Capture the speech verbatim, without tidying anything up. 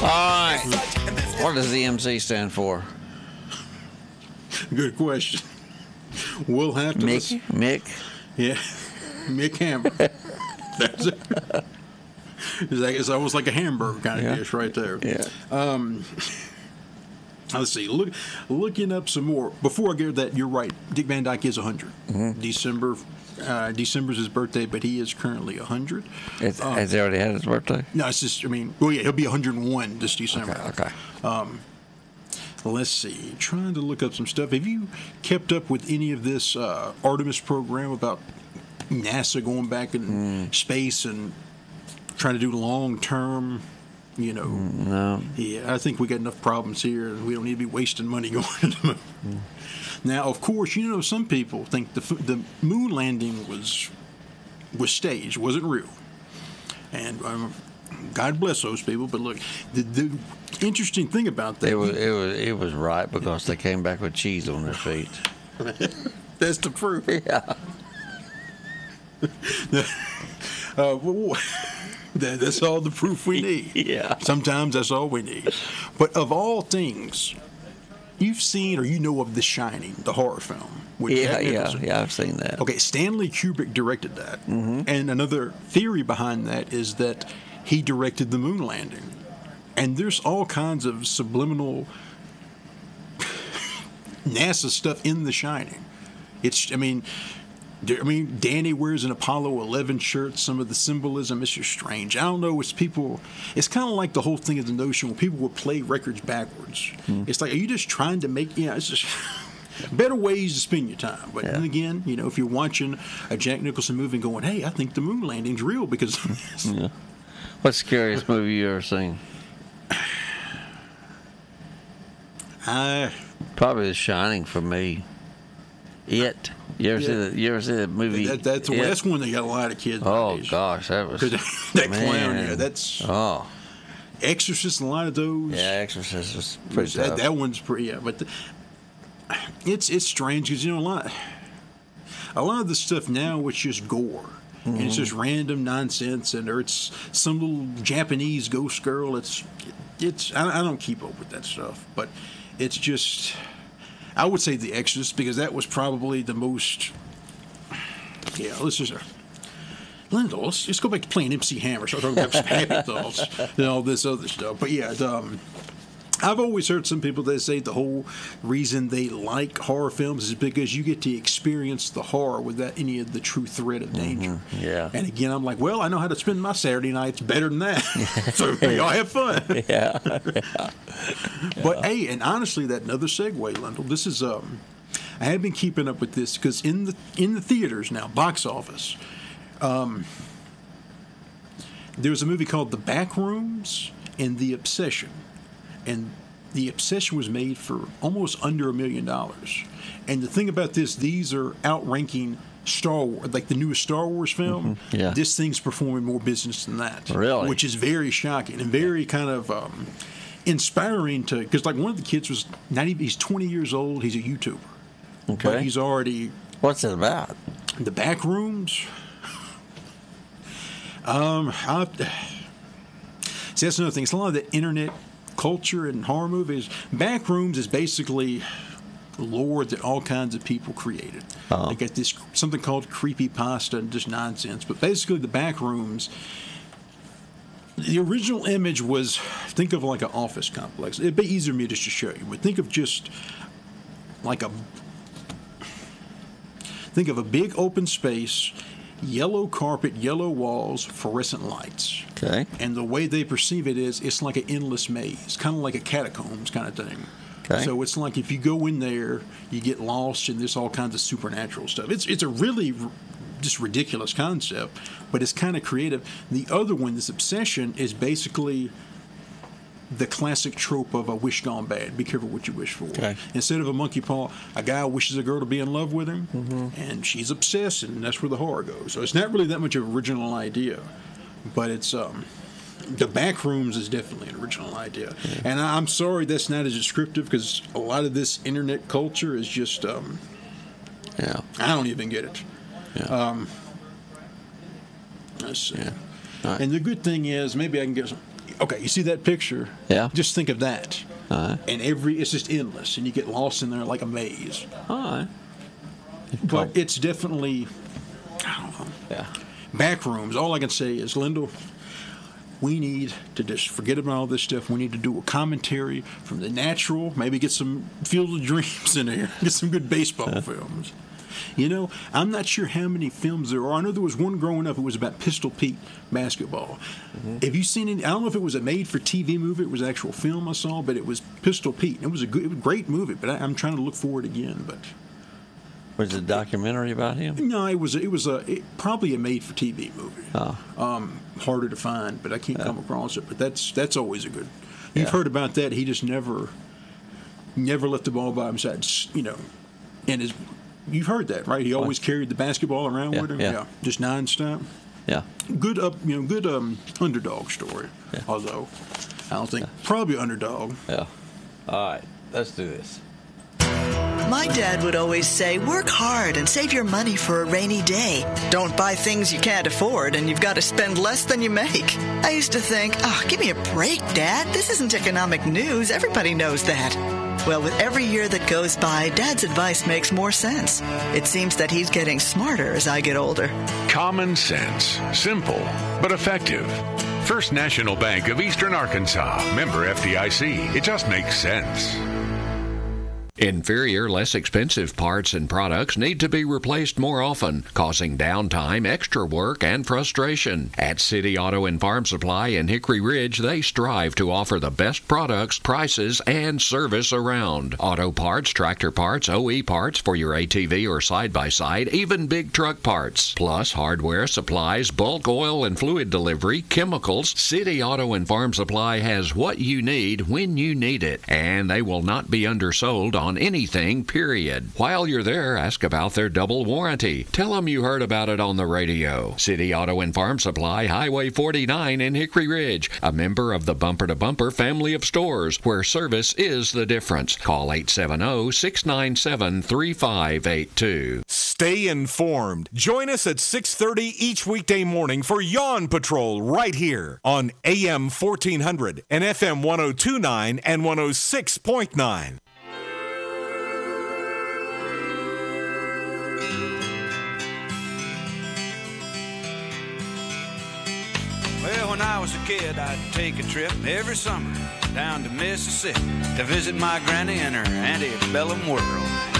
right. What does the M C stand for? Good question. We'll have to. Mick? Listen. Mick? Yeah. Mick Hammer. That's it. It's, like, it's almost like a hamburger kind of Yeah. dish right there. Yeah. Um, let's see. Look, looking up some more. Before I get to that, you're right. Dick Van Dyke is one hundred. Mm-hmm. December. Uh, December's his birthday, but he is currently one hundred. It's, Um, has he already had his birthday? No, it's just, I mean, well, yeah, he'll be one hundred one this December. Okay. okay. Um, let's see. Trying to look up some stuff. Have you kept up with any of this uh, Artemis program about NASA going back in Mm. space and trying to do long term? You know, No. yeah, I think we got enough problems here, and we don't need to be wasting money going to the moon. Mm. Now, of course, you know, some people think the f- the moon landing was was staged, wasn't real, and um, God bless those people. But look, the, the interesting thing about that, It was it was it was right because they came back with cheese on their feet. that's the proof. Yeah. Uh, well, that, that's all the proof we need. Yeah. Sometimes that's all we need. But of all things, you've seen or you know of The Shining, the horror film. With Yeah, Jack yeah, Nicholson. yeah. I've seen that. Okay, Stanley Kubrick directed that. Mm-hmm. And another theory behind that is that he directed the moon landing. And there's all kinds of subliminal NASA stuff in The Shining. It's, I mean, I mean, Danny wears an Apollo eleven shirt. Some of the symbolism is just strange. I don't know. It's people. It's kind of like the whole thing of the notion when people would play records backwards. Mm. It's It's like, are you just trying to make? Yeah, it's just better ways to spend your time. But Yeah. then again, you know, if you're watching a Jack Nicholson movie and going, "Hey, I think the moon landing's real," because Yeah. What's the scariest movie you ever seen? I Probably The Shining for me. It. You ever Yeah. see that? You ever see that movie? that, that's It? that's one that got a lot of kids. Oh nowadays. gosh, that was 'Cause that man. clown. Yeah, that's Oh Exorcist. A lot of those. yeah, Exorcist was pretty that, tough. that one's pretty. Yeah, but the, it's it's strange because you know a lot, a lot of the stuff now it's just gore. And it's just random nonsense, and or it's some little Japanese ghost girl. It's, it's. I, I don't keep up with that stuff, but it's just. I would say The Exorcist because that was probably the most. Yeah, let's just. Linda, let's just go back to playing M C Hammer. Start talking about some happy thoughts and all this other stuff. But yeah, um, I've always heard some people that say the whole reason they like horror films is because you get to experience the horror without any of the true threat of danger. Mm-hmm. Yeah. And again, I'm like, well, I know how to spend my Saturday nights better than that. So y'all have fun. yeah. But hey, and honestly, that another segue, Lendl. This is um, I have been keeping up with this because in the in the theaters now, box office, um, there was a movie called The Backrooms and The Obsession, and The Obsession was made for almost under a million dollars. And the thing about this, these are outranking Star Wars, like the newest Star Wars film. Mm-hmm. Yeah. This thing's performing more business than that. Really? Which is very shocking and very kind of um, inspiring to, because like one of the kids was not even, he's twenty years old, he's a YouTuber. Okay. But he's already, What's it about? the back rooms. Um, I, see, that's another thing. It's a lot of the internet culture and horror movies. Back rooms is basically lore that all kinds of people created. Uh-huh. They got this something called creepypasta and just nonsense. But basically, the back rooms. The original image was, think of like an office complex. It'd be easier for me just to show you, but think of just like a, think of a big open space, yellow carpet, yellow walls, fluorescent lights. Okay. And the way they perceive it is, it's like an endless maze, kind of like a catacombs kind of thing. Okay. So it's like if you go in there, you get lost, and there's all kinds of supernatural stuff. It's it's a really r- just ridiculous concept, but it's kind of creative. The other one, this Obsession, is basically the classic trope of a wish gone bad. Be careful what you wish for. Okay. Instead of a monkey paw, a guy wishes a girl to be in love with him, Mm-hmm. and she's obsessed, and that's where the horror goes. So it's not really that much of an original idea, but it's um, the back rooms is definitely an original idea. And I, I'm sorry that's not as descriptive because a lot of this internet culture is just um, Yeah. I don't even get it. Yeah. Um, let's see. Yeah. All right. And the good thing is, maybe I can get some. okay, you see that picture? Yeah. Just think of that. All right. And every it's just endless, and you get lost in there like a maze. All right. But it's definitely, I don't know. Yeah. Back rooms. All I can say is, Linda, we need to just forget about all this stuff. We need to do a commentary from the natural. Maybe get some Field of Dreams in there. Get some good baseball films. You know, I'm not sure how many films there are. I know there was one growing up. It was about Pistol Pete basketball. Mm-hmm. Have you seen it? I don't know if it was a made-for-T V movie. It was an actual film I saw, but it was Pistol Pete. It was a good, it was a great movie, but I, I'm trying to look for it again. But was it a documentary about him? no, it was it was a it, probably a made-for-T V movie. Oh. Um, harder to find, but I can't Yeah. come across it. But that's that's always a good. You've Yeah. heard about that. He just never, never let the ball by his side. Just, you know, and his. You've heard that, right? He always carried the basketball around Yeah, with him. yeah. Just nonstop. Yeah. Good up, you know, good um, underdog story. Yeah. Although, I don't think probably underdog. Yeah. All right. Let's do this. My dad would always say, work hard and save your money for a rainy day. Don't buy things you can't afford and you've got to spend less than you make. I used to think, oh, give me a break, Dad. This isn't economic news. Everybody knows that. Well, with every year that goes by, Dad's advice makes more sense. It seems that he's getting smarter as I get older. Common sense. Simple, but effective. First National Bank of Eastern Arkansas. Member F D I C. It just makes sense. Inferior, less expensive parts and products need to be replaced more often, causing downtime, extra work, and frustration. At City Auto and Farm Supply in Hickory Ridge, they strive to offer the best products, prices, and service around. Auto parts, tractor parts, O E parts for your A T V or side-by-side, even big truck parts. Plus, hardware, supplies, bulk oil and fluid delivery, chemicals. City Auto and Farm Supply has what you need when you need it, and they will not be undersold on anything, period. While you're there, ask about their double warranty. Tell them you heard about it on the radio. City Auto and Farm Supply, Highway forty-nine in Hickory Ridge, a member of the Bumper to Bumper family of stores, where service is the difference. Call eight seven zero, six nine seven, three five eight two. Stay informed. Join us at six thirty each weekday morning for Yawn Patrol right here on A M fourteen hundred and F M one oh two point nine and one oh six point nine. Well, when I was a kid, I'd take a trip every summer down to Mississippi to visit my granny and her antebellum world.